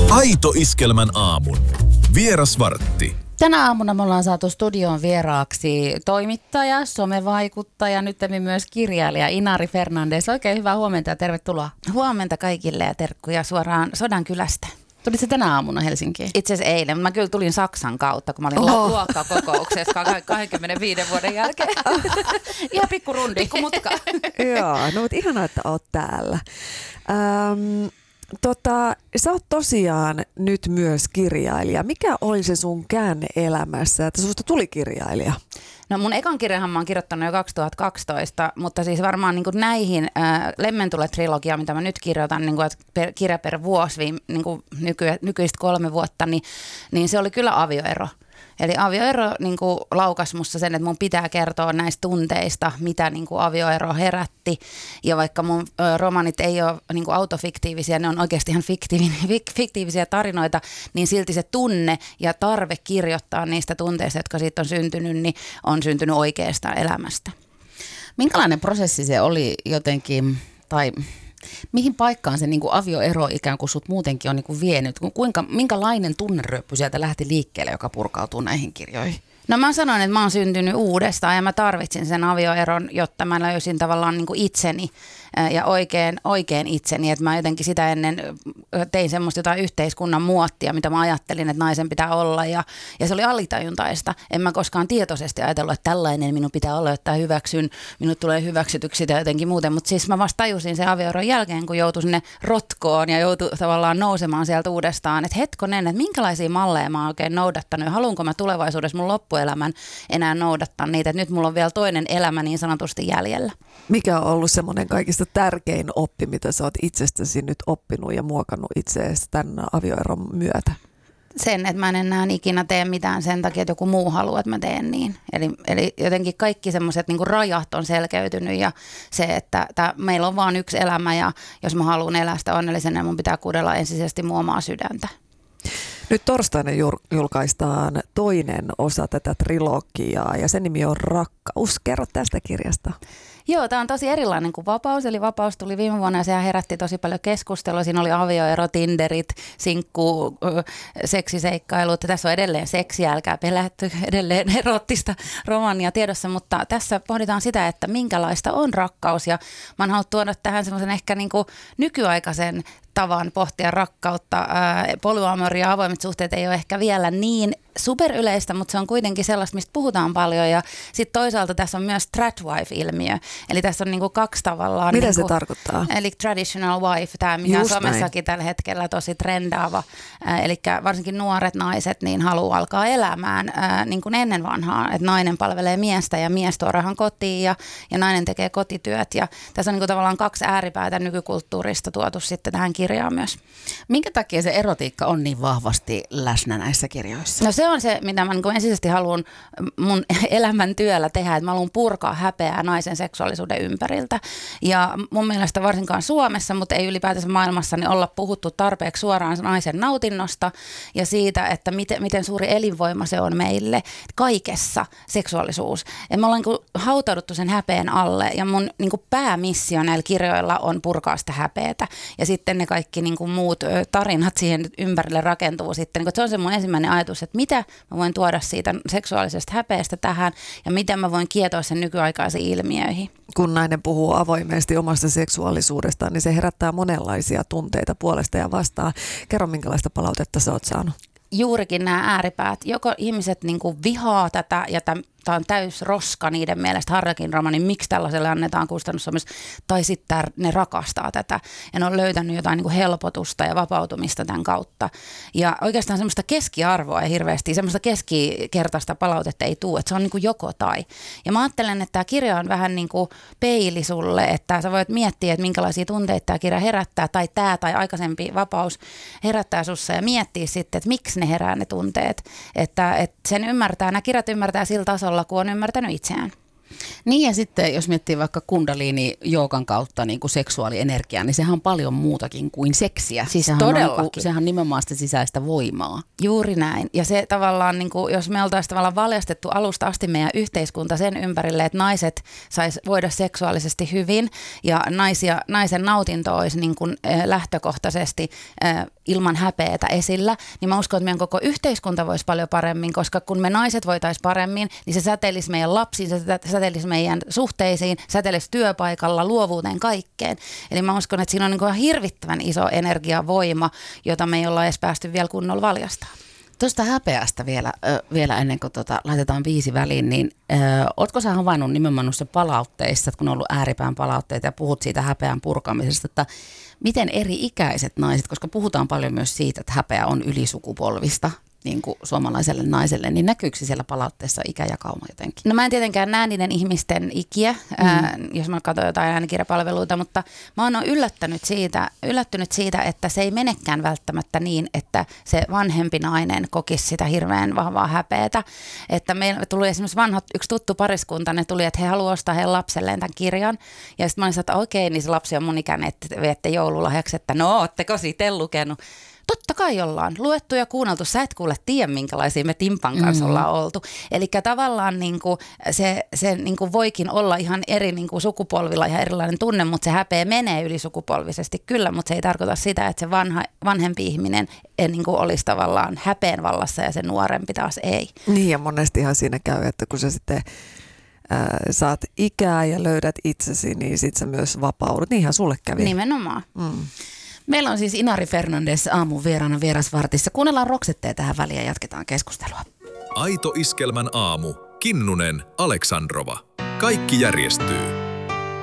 Aito Iskelmän aamun. Vierasvartti. Tänä aamuna me ollaan saatu studioon vieraaksi toimittaja, somevaikuttaja, nyt myös kirjailija Inari Fernandes. Oikein hyvää huomenta ja tervetuloa. Huomenta kaikille ja terkkuja suoraan Sodankylästä. Tulit se tänä aamuna Helsinkiin? Itse asiassa eilen, mutta mä kyllä tulin Saksan kautta, kun mä olin luokkakokouksessa 25 vuoden jälkeen. Ihan pikku rundi. Pikku mutka. Joo, no mutta ihanaa, että oot täällä. Sä oot tosiaan nyt myös kirjailija. Mikä oli se sun käänne elämässä, että susta tuli kirjailija? No mun ekan kirjahan mä oon kirjoittanut jo 2012, mutta siis varmaan niin kuin näihin Lemmentule-trilogia, mitä mä nyt kirjoitan, niin kuin, että kirja per vuosi, niin kuin nykyistä 3 vuotta, niin se oli kyllä avioero. Eli avioero niin kuin laukasi musta sen, että mun pitää kertoa näistä tunteista, mitä niin kuin avioero herätti. Ja vaikka mun romanit ei ole niin kuin autofiktiivisia, ne on oikeasti ihan fiktiivisiä tarinoita, niin silti se tunne ja tarve kirjoittaa niistä tunteista, jotka siitä on syntynyt, niin on syntynyt oikeasta elämästä. Minkälainen prosessi se oli jotenkin, tai mihin paikkaan se niin kuin avioero ikään kuin sut muutenkin on niin kuin vienyt? Minkälainen tunneryöppy sieltä lähti liikkeelle, joka purkautuu näihin kirjoihin? No mä sanoin, että mä oon syntynyt uudestaan ja mä tarvitsin sen avioeron, jotta mä löysin tavallaan niin kuin itseni ja oikein itseni. Että mä jotenkin sitä ennen tein semmoista jotain yhteiskunnan muottia, mitä mä ajattelin, että naisen pitää olla. Ja se oli alitajuntaista. En mä koskaan tietoisesti ajatellut, että tällainen minun pitää olla, että minut tulee hyväksytyksi tai jotenkin muuten. Mutta siis mä vasta tajusin sen avioeron jälkeen, kun joutui sinne rotkoon ja joutui tavallaan nousemaan sieltä uudestaan. Että hetkonen, että minkälaisia malleja mä oon oikein noudattanut ja haluanko mä tulevaisuudessa mun loppuelämän enää noudattaa niitä. Että nyt mulla on vielä toinen elämä niin sanotusti jäljellä. Mikä on ollut semmoinen kaikista tärkein oppi, mitä sä oot itsestäsi nyt oppinut ja muokannut itseäsi tämän avioeron myötä? Sen, että mä en enää ikinä tee mitään sen takia, että joku muu haluaa, että mä teen niin. Eli jotenkin kaikki semmoiset niin kuin rajat on selkeytynyt ja se, että meillä on vaan yksi elämä ja jos mä haluan elää sitä onnellisena, mun pitää kuudella ensisijaisesti mun omaa sydäntä. Nyt torstaina julkaistaan toinen osa tätä trilogiaa ja sen nimi on Rakkaus. Kerro tästä kirjasta. Joo, tämä on tosi erilainen kuin Vapaus. Eli Vapaus tuli viime vuonna ja sehän herätti tosi paljon keskustelua. Siinä oli avioero, tinderit, sinkku, seksiseikkailut. Tässä on edelleen seksiä, älkää pelätty, edelleen erottista romania tiedossa. Mutta tässä pohditaan sitä, että minkälaista on rakkaus. Ja mä oon halunnut tuoda tähän semmoisen ehkä niin kuin nykyaikaisen tavan pohtia rakkautta. Polyamoria ja avoimet suhteet ei ole ehkä vielä niin superyleistä, mutta se on kuitenkin sellaista, mistä puhutaan paljon. Ja sitten toisaalta tässä on myös tradwife-ilmiö. Eli tässä on niinku 2 tavallaan. Mitä se tarkoittaa? Eli traditional wife, tämä mikä on somessakin tällä hetkellä tosi trendaava. Eli varsinkin nuoret naiset niin haluaa alkaa elämään niin kuin ennen vanhaa. Että nainen palvelee miestä ja mies tuo rahan kotiin ja nainen tekee kotityöt. Ja tässä on niinku tavallaan 2 ääripäätä nykykulttuurista tuotu sitten tähän kirjaan myös. Minkä takia se erotiikka on niin vahvasti läsnä näissä kirjoissa? No se on se, mitä mä niin ensisijaisesti haluan mun elämän työllä tehdä, että mä haluan purkaa häpeää naisen seksuaalisuuden ympäriltä. Ja mun mielestä varsinkaan Suomessa, mutta ei ylipäätänsä maailmassa, niin olla puhuttu tarpeeksi suoraan naisen nautinnosta ja siitä, että miten suuri elinvoima se on meille kaikessa seksuaalisuus. Ja me ollaan hautauduttu sen häpeen alle ja mun niin päämissio näillä kirjoilla on purkaa sitä häpeätä. Ja sitten ne kaikki niin muut tarinat siihen ympärille rakentuu sitten. Se on se mun ensimmäinen ajatus, että mitä mä voin tuoda siitä seksuaalisesta häpeästä tähän ja miten mä voin kietoa sen nykyaikaisiin ilmiöihin. Kun nainen puhuu avoimesti omasta seksuaalisuudestaan, niin se herättää monenlaisia tunteita puolesta ja vastaan. Kerro, minkälaista palautetta sä oot saanut? Juurikin nämä ääripäät. Joko ihmiset niin kuin vihaa tätä ja tämä on täys roska niiden mielestä Harlekin romanin, miksi tällaiselle annetaan kustannussopimus, tai sitten ne rakastaa tätä ja ne on löytänyt jotain niin kuin helpotusta ja vapautumista tämän kautta. Ja oikeastaan semmoista keskiarvoa ei hirveästi, semmoista keskikertaista palautetta ei tule, että se on niin kuin joko tai. Ja mä ajattelen, että tämä kirja on vähän niin kuin peili sulle, että sä voit miettiä, että minkälaisia tunteita tämä kirja herättää, tai tämä tai aikaisempi Vapaus herättää sussa ja miettiä sitten, että miksi ne herää ne tunteet. Että sen ymmärtää, nämä kirjat ymmärtää sillä tasolla, kun on ymmärtänyt itseään. Niin ja sitten jos miettii vaikka kundaliini-joogan kautta niin kuin seksuaalienergiaa, niin sehän on paljon muutakin kuin seksiä. Siis sehän todellakin. Sehän on nimenomaan sitä sisäistä voimaa. Juuri näin. Ja se tavallaan, niin kuin, jos me oltaisiin tavallaan valjastettu alusta asti meidän yhteiskunta sen ympärille, että naiset sais voida seksuaalisesti hyvin ja naisen nautinto olisi niin kuin, lähtökohtaisesti ilman häpeätä esillä, niin mä uskon, että meidän koko yhteiskunta voisi paljon paremmin, koska kun me naiset voitaisiin paremmin, niin se säteilisi meidän lapsiin, se säteilisi meidän suhteisiin, säteilisi työpaikalla, luovuuteen, kaikkeen. Eli mä uskon, että siinä on niin kuin hirvittävän iso energiavoima, jota me ei olla edes päästy vielä kunnolla valjastamaan. Tuosta häpeästä vielä ennen kuin laitetaan 5 väliin, niin ootko sä havainnut nimenomaan noissa palautteissa, että kun on ollut ääripään palautteita ja puhut siitä häpeän purkamisesta, että miten eri ikäiset naiset, koska puhutaan paljon myös siitä, että häpeä on ylisukupolvista, niin kuin suomalaiselle naiselle, niin näkyykö siellä palautteessa ikäjakauma jotenkin? No mä en tietenkään näe niiden ihmisten ikiä, jos mä katson jotain äänikirjapalveluita, mutta mä oon yllättynyt siitä, että se ei menekään välttämättä niin, että se vanhempi nainen kokisi sitä hirveän vahvaa häpeätä. Että meillä tuli esimerkiksi yksi tuttu pariskunta, ne tuli, että he haluavat ostaa heidän lapselleen tämän kirjan. Ja sitten mä olin että okei, niin se lapsi on mun ikäinen, että viette joululahjaksi, että no, ootteko siitä lukenut? Totta kai ollaan luettu ja kuunneltu. Sä et kuule tiedä, minkälaisia me Timpan kanssa ollaan oltu. Eli tavallaan niinku se niinku voikin olla ihan eri niinku sukupolvilla ihan erilainen tunne, mutta se häpeä menee ylisukupolvisesti kyllä, mutta se ei tarkoita sitä, että se vanhempi ihminen niinku olisi tavallaan häpeen vallassa ja se nuorempi taas ei. Niin ja monestihan siinä käy, että kun sä sitten saat ikää ja löydät itsesi, niin sit sä myös vapaudut. Niinhän sulle kävi. Nimenomaan. Meillä on siis Inari Fernandes aamun vieraana Vierasvartissa. Kuunnellaan Roxettea tähän väliin ja jatketaan keskustelua. Aito Iskelmän aamu. Kinnunen, Aleksandrova. Kaikki järjestyy.